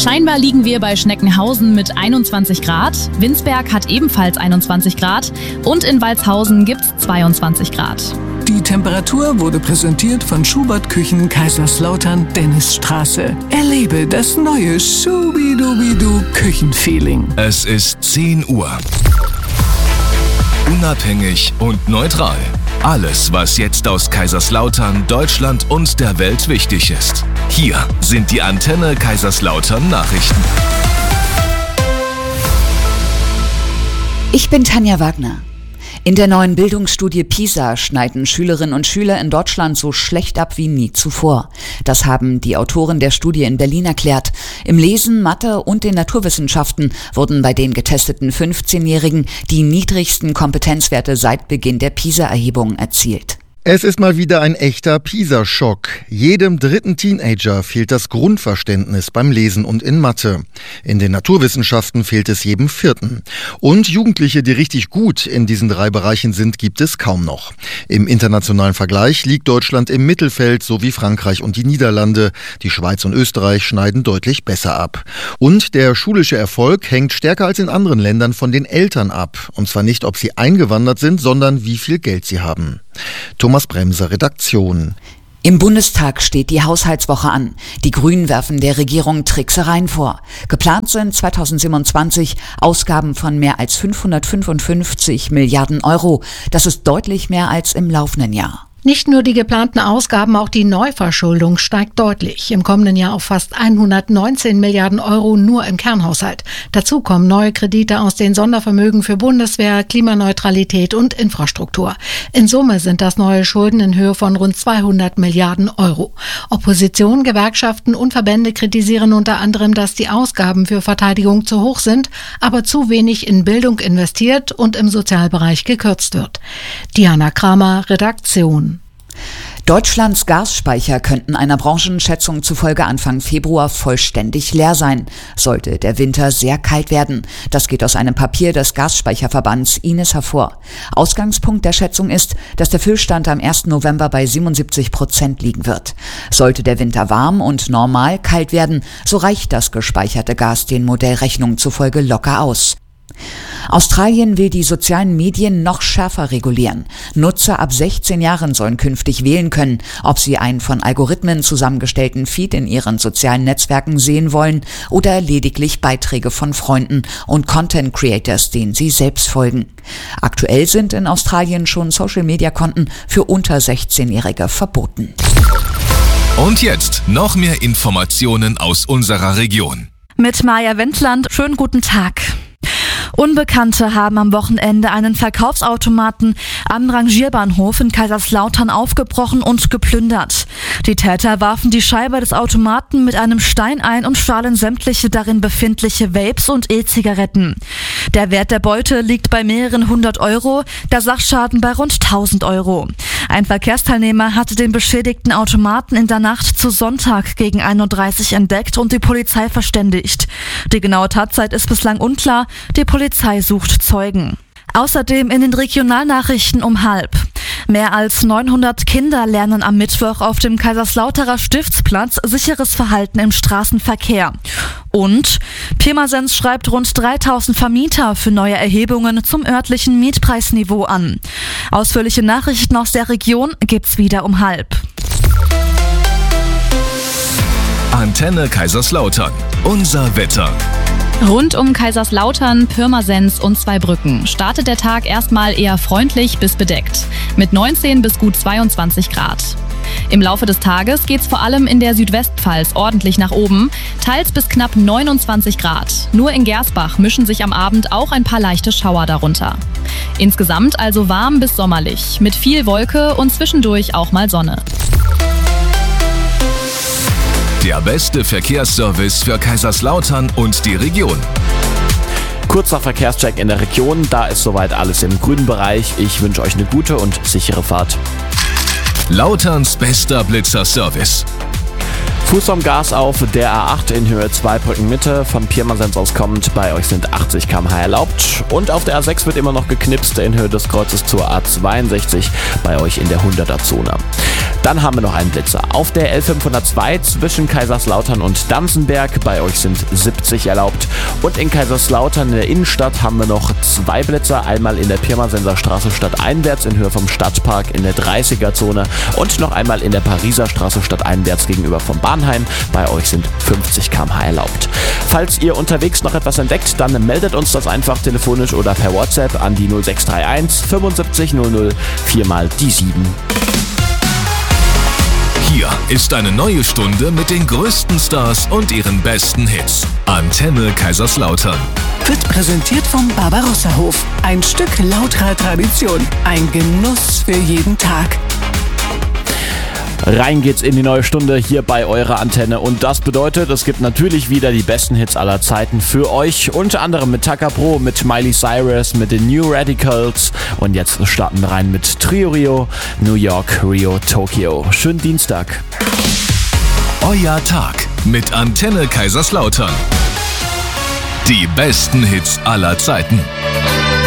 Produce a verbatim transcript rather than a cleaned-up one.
Scheinbar liegen wir bei Schneckenhausen mit einundzwanzig Grad. Winsberg hat ebenfalls einundzwanzig Grad und in Walshausen gibt's zweiundzwanzig Grad. Die Temperatur wurde präsentiert von Schubert Küchen Kaiserslautern Dennisstraße. Erlebe das neue Schubidubidu Küchenfeeling. Es ist zehn Uhr. Unabhängig und neutral. Alles, was jetzt aus Kaiserslautern, Deutschland und der Welt wichtig ist. Hier sind die Antenne Kaiserslautern Nachrichten. Ich bin Tanja Wagner. In der neuen Bildungsstudie PISA schneiden Schülerinnen und Schüler in Deutschland so schlecht ab wie nie zuvor. Das haben die Autoren der Studie in Berlin erklärt. Im Lesen, Mathe und den Naturwissenschaften wurden bei den getesteten fünfzehnjährigen die niedrigsten Kompetenzwerte seit Beginn der PISA-Erhebung erzielt. Es ist mal wieder ein echter PISA-Schock. Jedem dritten Teenager fehlt das Grundverständnis beim Lesen und in Mathe. In den Naturwissenschaften fehlt es jedem vierten. Und Jugendliche, die richtig gut in diesen drei Bereichen sind, gibt es kaum noch. Im internationalen Vergleich liegt Deutschland im Mittelfeld, so wie Frankreich und die Niederlande. Die Schweiz und Österreich schneiden deutlich besser ab. Und der schulische Erfolg hängt stärker als in anderen Ländern von den Eltern ab. Und zwar nicht, ob sie eingewandert sind, sondern wie viel Geld sie haben. Thomas Bremser, Redaktion. Im Bundestag steht die Haushaltswoche an. Die Grünen werfen der Regierung Tricksereien vor. Geplant sind zweitausendsiebenundzwanzig Ausgaben von mehr als fünfhundertfünfundfünfzig Milliarden Euro. Das ist deutlich mehr als im laufenden Jahr. Nicht nur die geplanten Ausgaben, auch die Neuverschuldung steigt deutlich. Im kommenden Jahr auf fast hundertneunzehn Milliarden Euro nur im Kernhaushalt. Dazu kommen neue Kredite aus den Sondervermögen für Bundeswehr, Klimaneutralität und Infrastruktur. In Summe sind das neue Schulden in Höhe von rund zweihundert Milliarden Euro. Opposition, Gewerkschaften und Verbände kritisieren unter anderem, dass die Ausgaben für Verteidigung zu hoch sind, aber zu wenig in Bildung investiert und im Sozialbereich gekürzt wird. Diana Kramer, Redaktion. Deutschlands Gasspeicher könnten einer Branchenschätzung zufolge Anfang Februar vollständig leer sein, sollte der Winter sehr kalt werden. Das geht aus einem Papier des Gasspeicherverbands I N E S hervor. Ausgangspunkt der Schätzung ist, dass der Füllstand am ersten November bei siebenundsiebzig Prozent liegen wird. Sollte der Winter warm und normal kalt werden, so reicht das gespeicherte Gas den Modellrechnungen zufolge locker aus. Australien will die sozialen Medien noch schärfer regulieren. Nutzer ab sechzehn Jahren sollen künftig wählen können, ob sie einen von Algorithmen zusammengestellten Feed in ihren sozialen Netzwerken sehen wollen oder lediglich Beiträge von Freunden und Content Creators, denen sie selbst folgen. Aktuell sind in Australien schon Social-Media-Konten für unter sechzehnjährige verboten. Und jetzt noch mehr Informationen aus unserer Region. Mit Maja Wendland, schönen guten Tag. Unbekannte haben am Wochenende einen Verkaufsautomaten am Rangierbahnhof in Kaiserslautern aufgebrochen und geplündert. Die Täter warfen die Scheibe des Automaten mit einem Stein ein und stahlen sämtliche darin befindliche Vapes und E-Zigaretten. Der Wert der Beute liegt bei mehreren hundert Euro, der Sachschaden bei rund tausend Euro. Ein Verkehrsteilnehmer hatte den beschädigten Automaten in der Nacht zu Sonntag gegen ein Uhr dreißig entdeckt und die Polizei verständigt. Die genaue Tatzeit ist bislang unklar, die Polizei sucht Zeugen. Außerdem in den Regionalnachrichten um halb. Mehr als neunhundert Kinder lernen am Mittwoch auf dem Kaiserslauterer Stiftsplatz sicheres Verhalten im Straßenverkehr. Und Pirmasens schreibt rund dreitausend Vermieter für neue Erhebungen zum örtlichen Mietpreisniveau an. Ausführliche Nachrichten aus der Region gibt's wieder um halb. Antenne Kaiserslautern. Unser Wetter. Rund um Kaiserslautern, Pirmasens und Zweibrücken startet der Tag erstmal eher freundlich bis bedeckt, mit neunzehn bis gut zweiundzwanzig Grad. Im Laufe des Tages geht's vor allem in der Südwestpfalz ordentlich nach oben, teils bis knapp neunundzwanzig Grad. Nur in Gersbach mischen sich am Abend auch ein paar leichte Schauer darunter. Insgesamt also warm bis sommerlich, mit viel Wolke und zwischendurch auch mal Sonne. Der beste Verkehrsservice für Kaiserslautern und die Region. Kurzer Verkehrscheck in der Region, da ist soweit alles im grünen Bereich. Ich wünsche euch eine gute und sichere Fahrt. Lauterns bester Blitzer-Service. Fuß vom Gas auf der A acht in Höhe Zweibrücken Mitte. Von Pirmasens aus kommt, bei euch sind achtzig Kilometer pro Stunde erlaubt. Und auf der A sechs wird immer noch geknipst in Höhe des Kreuzes zur A zweiundsechzig, bei euch in der hunderter-Zone. Dann haben wir noch einen Blitzer. Auf der L fünfhundertzwei zwischen Kaiserslautern und Damsenberg, bei euch sind siebzig erlaubt. Und in Kaiserslautern in der Innenstadt haben wir noch zwei Blitzer. Einmal in der Pirmasenser Straße stadteinwärts in Höhe vom Stadtpark in der dreißiger-Zone und noch einmal in der Pariser Straße stadteinwärts gegenüber vom Bahnheim. Bei euch sind fünfzig Kilometer pro Stunde erlaubt. Falls ihr unterwegs noch etwas entdeckt, dann meldet uns das einfach telefonisch oder per WhatsApp an die null sechs drei eins fünfundsiebzig null null vier mal die sieben. Hier ist eine neue Stunde mit den größten Stars und ihren besten Hits. Antenne Kaiserslautern. Wird präsentiert vom Barbarossa-Hof. Ein Stück lauterer Tradition. Ein Genuss für jeden Tag. Rein geht's in die neue Stunde hier bei eurer Antenne und das bedeutet, es gibt natürlich wieder die besten Hits aller Zeiten für euch, unter anderem mit Tucker Pro, mit Miley Cyrus, mit den New Radicals und jetzt starten wir rein mit Trio Rio, New York, Rio, Tokio. Schönen Dienstag. Euer Tag mit Antenne Kaiserslautern. Die besten Hits aller Zeiten.